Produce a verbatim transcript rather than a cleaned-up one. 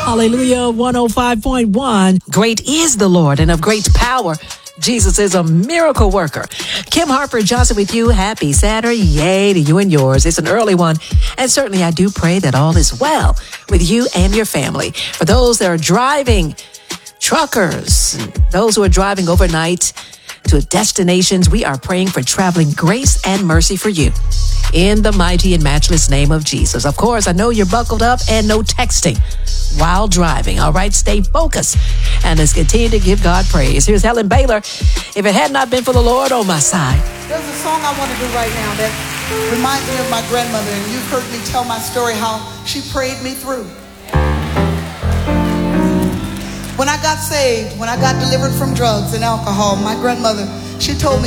Hallelujah, one oh five point one. Great is the Lord and of great power. Jesus is a miracle worker. Kim Harper Johnson with you. Happy Saturday. Yay to you and yours. It's an early one. And certainly I do pray that all is well with you and your family. For those that are driving, truckers, those who are driving overnight to destinations, we are praying for traveling grace and mercy for you. In the mighty and matchless name of Jesus. Of course, I know you're buckled up and no texting while driving. All right, stay focused and let's continue to give God praise. Here's Helen Baylor. If it had not been for the Lord on my side. There's a song I want to do right now that reminds me of my grandmother, and you've heard me tell my story how she prayed me through. When I got saved, when I got delivered from drugs and alcohol, my grandmother, she told me